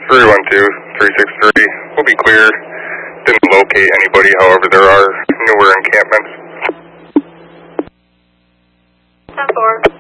312-363. We'll be clear. Didn't locate anybody, however, there are newer encampments. 10-4.